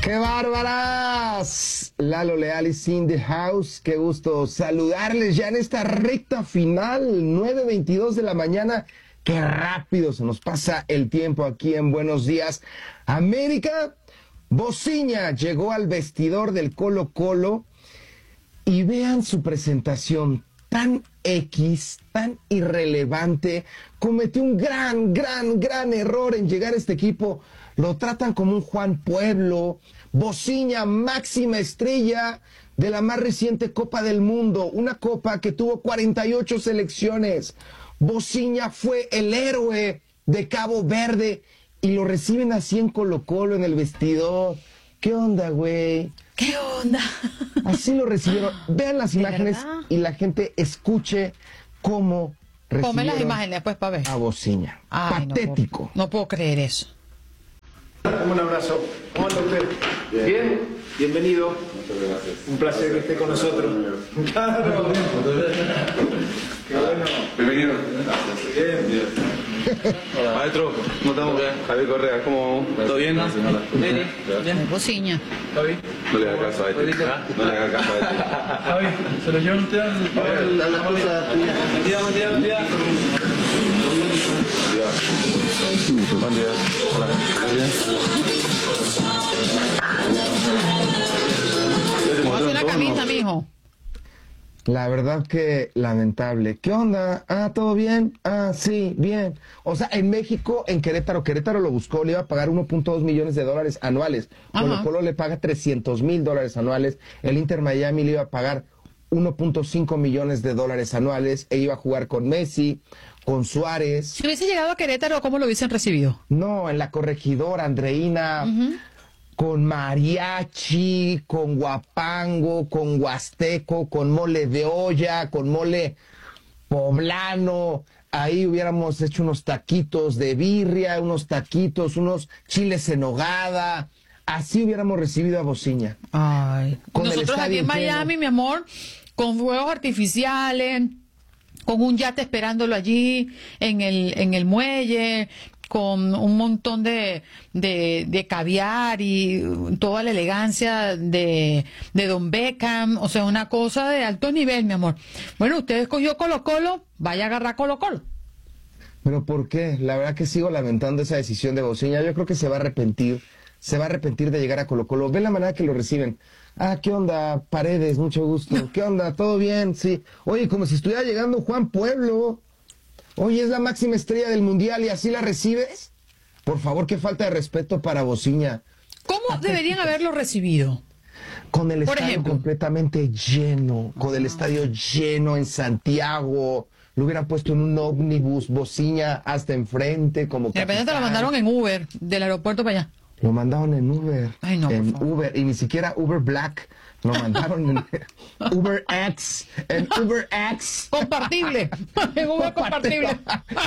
¡Qué bárbaras! Lalo Leal is in the house. Qué gusto saludarles ya en esta recta final, 9:22 de la mañana. Qué rápido se nos pasa el tiempo aquí en Buenos Días América. Bociña llegó al vestidor del Colo-Colo y vean su presentación tan X, tan irrelevante. Cometió un gran error en llegar a este equipo. Lo tratan como un Juan Pueblo. Bociña, máxima estrella de la más reciente Copa del Mundo, una copa que tuvo 48 selecciones. Bociña fue el héroe de Cabo Verde y lo reciben así en Colo-Colo en el vestidor. ¿Qué onda, güey? ¿Qué onda? Así lo recibieron. Vean las imágenes y la gente escuche cómo recibieron. Ponme las imágenes, pues, para ver. A Bociña. Patético. No puedo creer eso. Un abrazo. ¿Cómo está usted? Bien. Bienvenido. Muchas gracias. Un placer que esté con nosotros. Claro. Qué bueno. Bienvenido. Gracias. Bien. Hola. Maestro, ¿cómo estamos? Javier Correa, ¿cómo vamos? ¿Todo bien? Bien. Bociña. Javi. No le haga caso a este. No le haga caso a este. Javi, ¿se lo llevan usted al La cosa tuya. Buen día. Buen día. Hola. ¿Bien? Póngase una camisa, mijo. La verdad que lamentable. ¿Qué onda? ¿Todo bien? Sí, bien. O sea, en México, en Querétaro lo buscó, le iba a pagar 1.2 millones de dólares anuales. Colo-Colo le paga $300,000 anuales. El Inter Miami le iba a pagar 1.5 millones de dólares anuales e iba a jugar con Messi, con Suárez. Si hubiese llegado a Querétaro, ¿cómo lo hubiesen recibido? No, en la Corregidora, Andreina, con mariachi, con guapango, con huasteco, con mole de olla, con mole poblano. Ahí hubiéramos hecho unos taquitos de birria, unos chiles en nogada. Así hubiéramos recibido a Bociña. Ay. Con Nosotros aquí en Miami, mi amor, con fuegos artificiales, con un yate esperándolo allí en el muelle, con un montón de caviar y toda la elegancia de Don Beckham, o sea, una cosa de alto nivel, mi amor. Bueno, usted escogió Colo-Colo, vaya a agarrar Colo-Colo. ¿Pero por qué? La verdad que sigo lamentando esa decisión de Bociña. Yo creo que se va a arrepentir de llegar a Colo-Colo. Ve la manera que lo reciben. ¿Qué onda, Paredes? Mucho gusto. ¿Qué onda? ¿Todo bien? Sí. Oye, como si estuviera llegando Juan Pueblo. Oye, es la máxima estrella del Mundial y así la recibes. Por favor, qué falta de respeto para Bociña. ¿Cómo deberían haberlo recibido? Con el estadio completamente lleno, con el estadio lleno en Santiago. Lo hubieran puesto en un ómnibus, Bociña hasta enfrente, como de repente te lo mandaron en Uber, del aeropuerto para allá. Lo mandaron en Uber. Ay, no, en Uber, y ni siquiera Uber Black. Lo mandaron en Uber X. En Uber X. Compartible. En Uber compartible.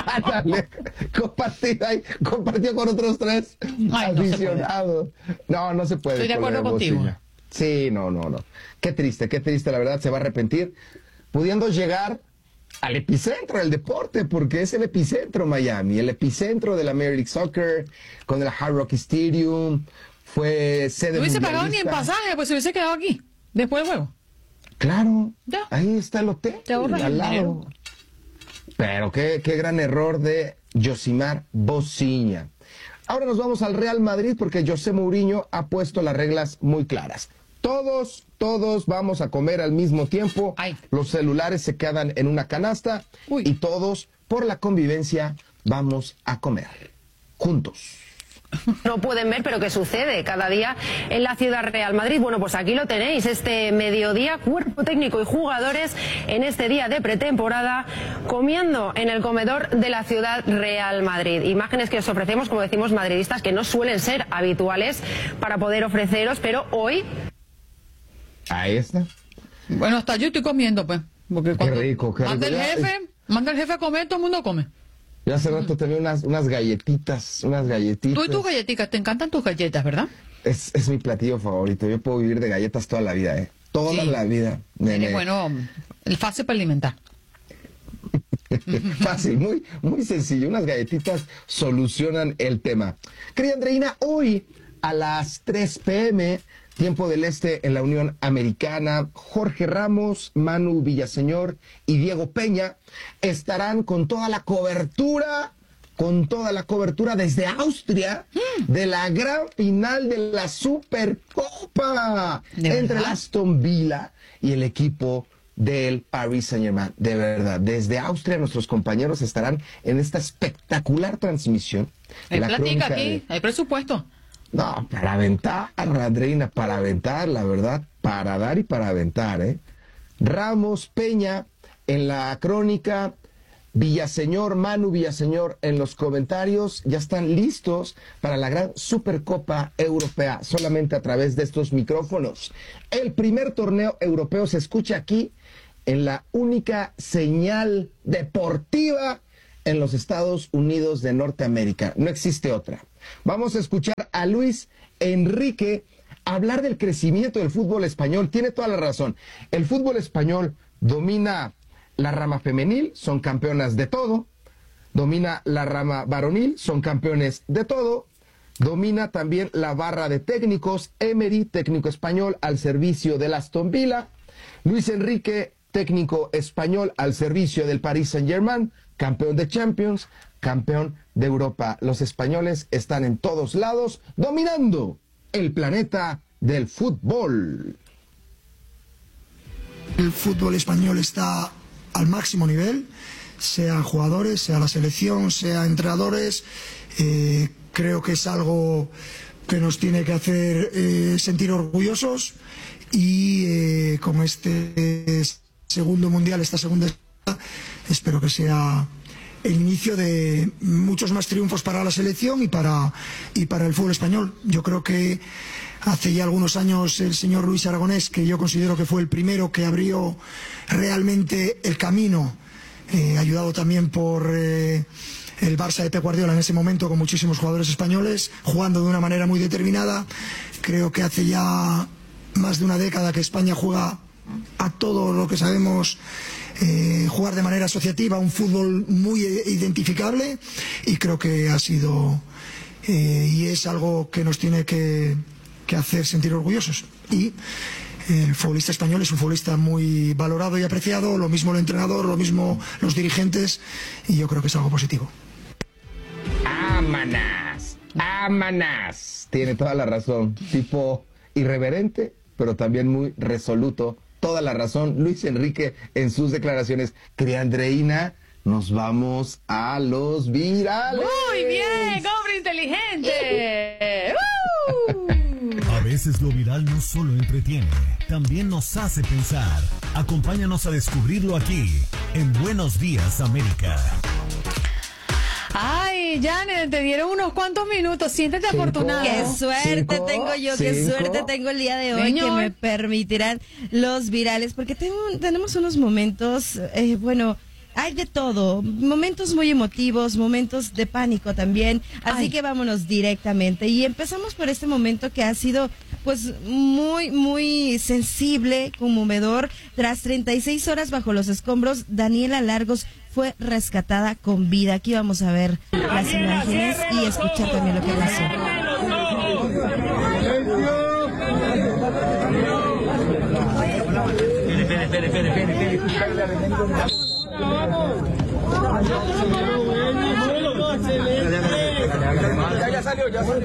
Compartió con otros 3 adicionados. No se puede. Estoy de acuerdo contigo. Sí, no. Qué triste, la verdad, se va a arrepentir. Pudiendo llegar al epicentro del deporte, porque es el epicentro Miami, el epicentro de la Major League Soccer, con el Hard Rock Stadium, fue sede no hubiese pagado ni en pasaje, pues se hubiese quedado aquí, después del juego. Claro, ya. Ahí está el hotel, te ahorras al lado. Dinero. Pero qué gran error de Yosimar Bociña. Ahora nos vamos al Real Madrid, porque José Mourinho ha puesto las reglas muy claras. Todos vamos a comer al mismo tiempo. Los celulares se quedan en una canasta. Y todos, por la convivencia, vamos a comer juntos. No pueden ver, pero ¿qué sucede cada día en la Ciudad Real Madrid? Bueno, pues aquí lo tenéis, este mediodía, cuerpo técnico y jugadores en este día de pretemporada comiendo en el comedor de la Ciudad Real Madrid. Imágenes que os ofrecemos, como decimos, madridistas, que no suelen ser habituales para poder ofreceros, pero hoy... Ahí está. Bueno, hasta yo estoy comiendo, pues. Porque qué rico. Manda el jefe a comer, todo el mundo come. Yo hace rato tenía unas galletitas. Tú y tus galletitas, te encantan tus galletas, ¿verdad? Es mi platillo favorito. Yo puedo vivir de galletas toda la vida, Toda la vida. Bueno, el fácil para alimentar. Fácil, muy sencillo. Unas galletitas solucionan el tema. Querida Andreina, hoy a las 3 p.m., tiempo del este en la Unión Americana. Jorge Ramos, Manu Villaseñor y Diego Peña estarán con toda la cobertura desde Austria de la gran final de la Supercopa entre el Aston Villa y el equipo del Paris Saint-Germain. De verdad, desde Austria nuestros compañeros estarán en esta espectacular transmisión. Hay platica aquí, hay presupuesto. No, para aventar, Andreina, para aventar, la verdad, para dar y para aventar, ¿eh? Ramos, Peña en la crónica, Villaseñor, Manu Villaseñor en los comentarios, ya están listos para la gran Supercopa Europea, solamente a través de estos micrófonos. El primer torneo europeo se escucha aquí, en la única señal deportiva en los Estados Unidos de Norteamérica. No existe otra. Vamos a escuchar a Luis Enrique hablar del crecimiento del fútbol español. Tiene toda la razón. El fútbol español domina la rama femenil, son campeonas de todo. Domina la rama varonil, son campeones de todo. Domina también la barra de técnicos. Emery, técnico español al servicio del Aston Villa. Luis Enrique, técnico español al servicio del Paris Saint-Germain, campeón de Champions, campeón de Europa. Los españoles están en todos lados, dominando el planeta del fútbol. El fútbol español está al máximo nivel, sea jugadores, sea la selección, sea entrenadores. Creo que es algo que nos tiene que hacer sentir orgullosos y con este segundo mundial, esta segunda, espero que sea el inicio de muchos más triunfos para la selección y para el fútbol español. Yo creo que hace ya algunos años el señor Luis Aragonés, que yo considero que fue el primero que abrió realmente el camino, ayudado también por el Barça de Pep Guardiola en ese momento, con muchísimos jugadores españoles, jugando de una manera muy determinada. Creo que hace ya más de una década que España juega a todo lo que sabemos jugar de manera asociativa, un fútbol muy identificable, y creo que ha sido y es algo que nos tiene que hacer sentir orgullosos. Y el futbolista español es un futbolista muy valorado y apreciado, lo mismo el entrenador, lo mismo los dirigentes, y yo creo que es algo positivo. ¡Ámanas! ¡Ámanas! Tiene toda la razón. Tipo irreverente, pero también muy resoluto. Toda la razón, Luis Enrique, en sus declaraciones. Querida Andreina, nos vamos a los virales. Muy bien, hombre inteligente. A veces lo viral no solo entretiene, también nos hace pensar. Acompáñanos a descubrirlo aquí, en Buenos Días, América. Ay, Janet, te dieron unos cuantos minutos, siéntete afortunado. Qué suerte tengo yo, qué suerte tengo el día de hoy, Señor, que me permitirán los virales, porque tenemos unos momentos, hay de todo, momentos muy emotivos, momentos de pánico también, así que vámonos directamente y empezamos por este momento que ha sido pues muy, muy sensible, conmovedor. Tras 36 horas bajo los escombros, Daniela Largos fue rescatada con vida. Aquí vamos a ver las imágenes y escuchar también lo que pasó. Ya salió.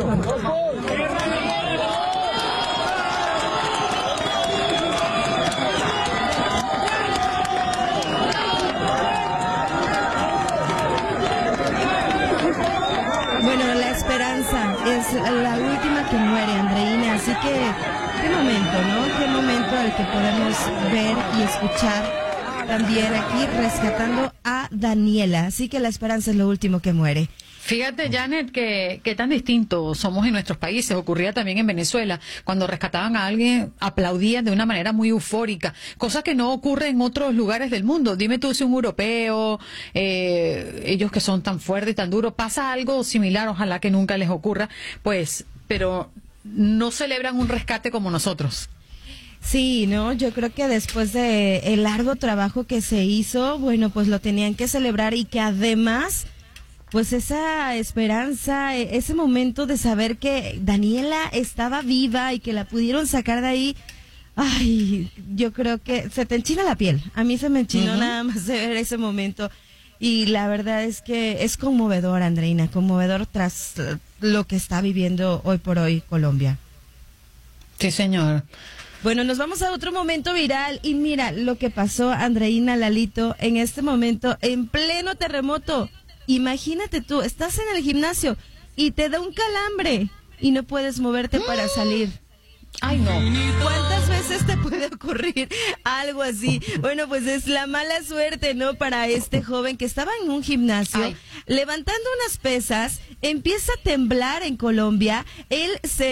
Bueno, la esperanza es la última que muere, Andreina, así que qué momento, ¿no? Qué momento al que podemos ver y escuchar también aquí rescatando a Daniela, así que la esperanza es lo último que muere. Fíjate, Janet, que tan distintos somos en nuestros países. Ocurría también en Venezuela. Cuando rescataban a alguien, aplaudían de una manera muy eufórica, cosa que no ocurre en otros lugares del mundo. Dime tú si un europeo, ellos que son tan fuertes y tan duros, pasa algo similar, ojalá que nunca les ocurra, pues, pero no celebran un rescate como nosotros. Sí, ¿no? Yo creo que después de el largo trabajo que se hizo, bueno, pues lo tenían que celebrar y que además pues esa esperanza, ese momento de saber que Daniela estaba viva y que la pudieron sacar de ahí. Ay, yo creo que se te enchina la piel. A mí se me enchinó nada más de ver ese momento. Y la verdad es que es conmovedor, Andreina, conmovedor tras lo que está viviendo hoy por hoy Colombia. Sí, señor. Bueno, nos vamos a otro momento viral y mira lo que pasó, Andreina, Lalito, en este momento, en pleno terremoto. Imagínate tú, estás en el gimnasio y te da un calambre y no puedes moverte para salir. Ay, no. ¿Cuántas veces te puede ocurrir algo así? Bueno, pues es la mala suerte, ¿no? Para este joven que estaba en un gimnasio, levantando unas pesas, empieza a temblar en Colombia. Él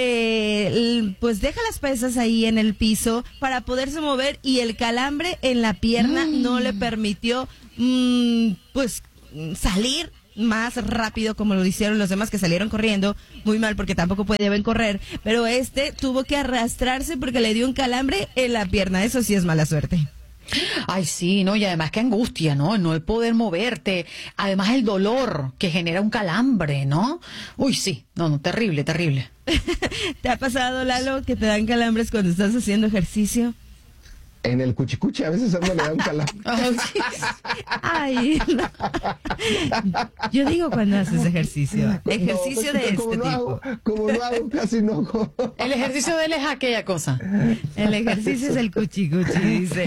pues deja las pesas ahí en el piso para poderse mover y el calambre en la pierna no le permitió, pues, salir más rápido como lo hicieron los demás que salieron corriendo, muy mal porque tampoco podían correr, pero tuvo que arrastrarse porque le dio un calambre en la pierna, eso sí es mala suerte. Ay, sí, no, y además qué angustia, ¿no? No el poder moverte, además el dolor que genera un calambre, ¿no? Uy, sí, no, terrible, terrible. ¿Te ha pasado, Lalo, que te dan calambres cuando estás haciendo ejercicio? En el cuchicuchi a veces a uno le da un calambre. Ay, no. Yo digo cuando haces ejercicio. Ejercicio de este tipo. Como no hago, casi no. El ejercicio de él es aquella cosa. El ejercicio es el cuchicuchi, dice.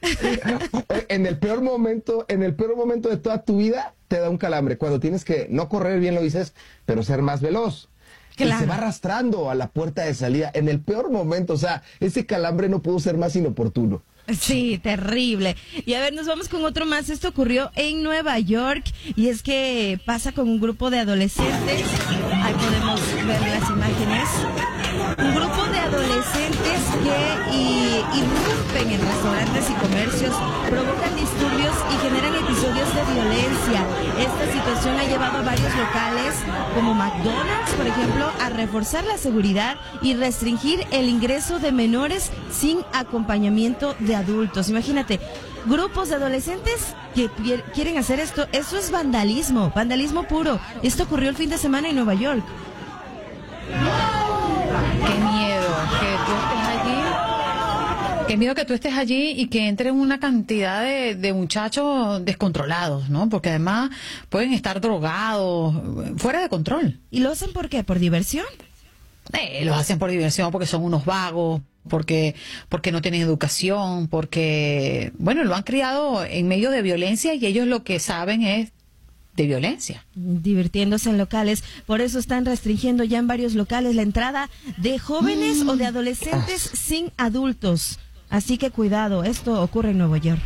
En el peor momento de toda tu vida, te da un calambre. Cuando tienes que no correr, bien lo dices, pero ser más veloz. Claro. Y se va arrastrando a la puerta de salida en el peor momento. O sea, ese calambre no pudo ser más inoportuno. Sí, terrible. Y a ver, nos vamos con otro más. Esto ocurrió en Nueva York y es que pasa con un grupo de adolescentes. Ahí podemos ver las imágenes. Un grupo de adolescentes que irrumpen en restaurantes y comercios, provocan disturbios y generan episodios de violencia. Esta situación ha llevado a varios locales, como McDonald's, por ejemplo, a reforzar la seguridad y restringir el ingreso de menores sin acompañamiento de adultos. Imagínate, grupos de adolescentes que quieren hacer esto. Eso es vandalismo puro. Esto ocurrió el fin de semana en Nueva York. Qué miedo que tú estés allí. Qué miedo que tú estés allí y que entren una cantidad de muchachos descontrolados, ¿no? Porque además pueden estar drogados, fuera de control. ¿Y lo hacen por qué? ¿Por diversión? Lo hacen por diversión, porque son unos vagos, porque no tienen educación, porque, bueno, lo han criado en medio de violencia y ellos lo que saben es de violencia. Divirtiéndose en locales, por eso están restringiendo ya en varios locales la entrada de jóvenes o de adolescentes sin adultos. Así que cuidado, esto ocurre en Nueva York.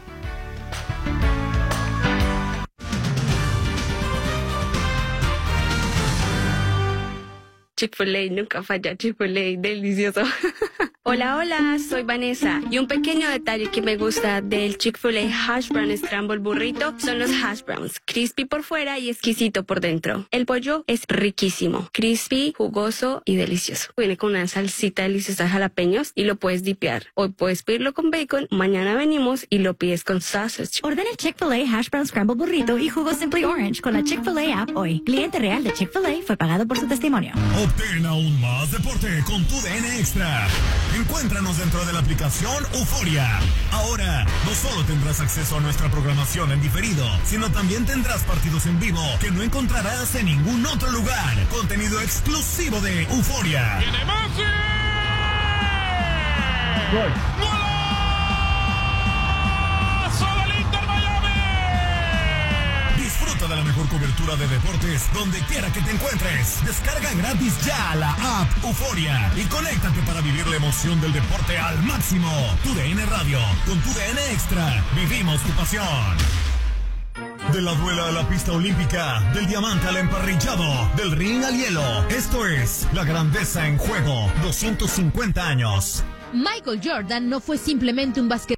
Chick-fil-A, nunca falla, Chick-fil-A, delicioso. Hola, hola, soy Vanessa. Y un pequeño detalle que me gusta del Chick-fil-A Hash Brown Scramble Burrito son los hash browns, crispy por fuera y exquisito por dentro. El pollo es riquísimo, crispy, jugoso y delicioso. Viene con una salsita deliciosa de jalapeños y lo puedes dipear. Hoy puedes pedirlo con bacon, mañana venimos y lo pides con sausage. Ordena el Chick-fil-A Hash Brown Scramble Burrito y jugo Simply Orange con la Chick-fil-A app hoy. Cliente real de Chick-fil-A fue pagado por su testimonio. Obtén aún más deporte con tu DN Extra. Encuéntranos dentro de la aplicación Euforia. Ahora, no solo tendrás acceso a nuestra programación en diferido, sino también tendrás partidos en vivo que no encontrarás en ningún otro lugar. Contenido exclusivo de Euforia. ¡Tiene Messi! ¡Gol! Disfruta de la mejor cobertura de deportes donde quiera que te encuentres. Descarga gratis ya la app Euforia y conéctate para vivir la emoción del deporte al máximo. Tu DN Radio, con tu DN Extra, vivimos tu pasión. De la duela a la pista olímpica, del diamante al emparrillado, del ring al hielo. Esto es La Grandeza en Juego, 250 años. Michael Jordan no fue simplemente un basquetbolista.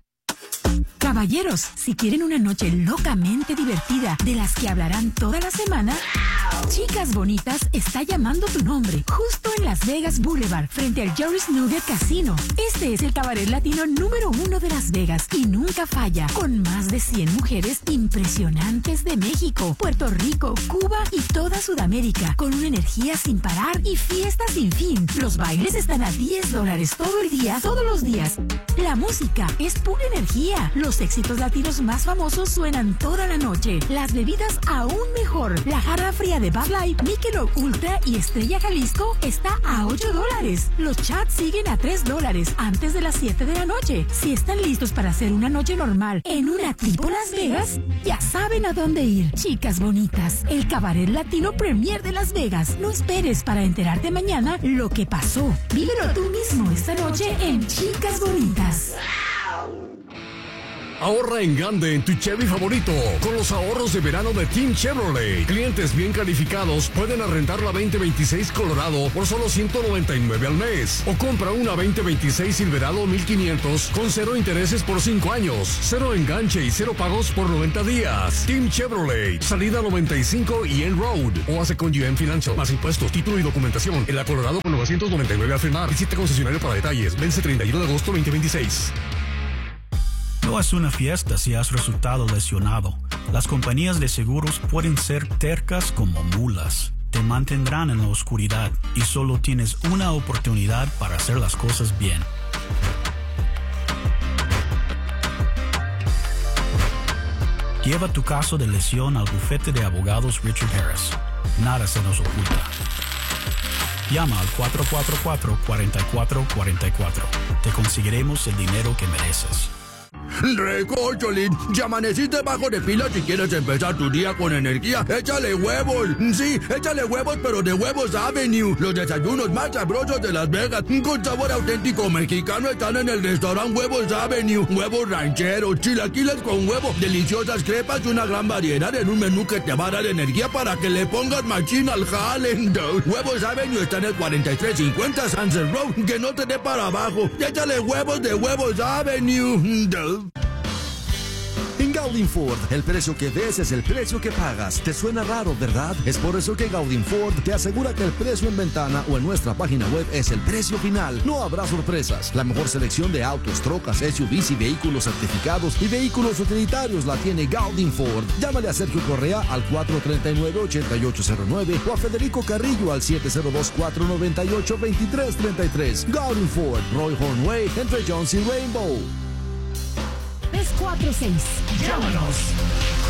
Caballeros, si quieren una noche locamente divertida de las que hablarán toda la semana, Chicas Bonitas está llamando tu nombre, justo en Las Vegas Boulevard, frente al Joris Nugget Casino. Este es el cabaret latino número 1 de Las Vegas y nunca falla, con más de 100 mujeres impresionantes de México, Puerto Rico, Cuba y toda Sudamérica, con una energía sin parar y fiestas sin fin. Los bailes están a $10 todo el día, todos los días. La música es pura energía. Los éxitos latinos más famosos suenan toda la noche. Las bebidas aún mejor. La jarra fría de Bud Light, Michelob Ultra y Estrella Jalisco está a $8. Los chats siguen a $3 antes de las 7 de la noche. Si están listos para hacer una noche normal en una tipo Las Vegas, ya saben a dónde ir. Chicas Bonitas, el cabaret latino premier de Las Vegas. No esperes para enterarte mañana lo que pasó. Vívelo tú mismo esta noche en Chicas Bonitas. Ahorra en grande en tu Chevy favorito con los ahorros de verano de Team Chevrolet. Clientes bien calificados pueden arrendar la 2026 Colorado por solo $199 al mes. O compra una 2026 Silverado 1500 con 0 intereses por 5 años, 0 enganche y 0 pagos por 90 días. Team Chevrolet, salida 95 y End Road. O hace con GM Financial. Más impuestos, título y documentación. En la Colorado con 999 al firmar. Visita concesionario para detalles. Vence 31 de agosto 2026. No es una fiesta si has resultado lesionado. Las compañías de seguros pueden ser tercas como mulas. Te mantendrán en la oscuridad y solo tienes una oportunidad para hacer las cosas bien. Lleva tu caso de lesión al bufete de abogados Richard Harris. Nada se nos oculta. Llama al 444-4444. Te conseguiremos el dinero que mereces. Recócholín, si amaneciste bajo de pilas y quieres empezar tu día con energía, échale huevos. Sí, échale huevos, pero de Huevos Avenue. Los desayunos más sabrosos de Las Vegas, con sabor auténtico mexicano, están en el restaurante Huevos Avenue. Huevos rancheros, chilaquiles con huevo, deliciosas crepas y una gran variedad en un menú que te va a dar energía para que le pongas machín al jale. Huevos Avenue está en el 4350 Sunset Road, que no te dé para abajo. Échale huevos de Huevos Avenue. En Gaudin Ford, el precio que ves es el precio que pagas. ¿Te suena raro, verdad? Es por eso que Gaudin Ford te asegura que el precio en ventana o en nuestra página web es el precio final. No habrá sorpresas. La mejor selección de autos, trocas, SUVs y vehículos certificados y vehículos utilitarios la tiene Gaudin Ford. Llámale a Sergio Correa al 439-8809 o a Federico Carrillo al 702-498-2333. Gaudin Ford, Roy Hornway, entre Jones y Rainbow. 346. Llámanos.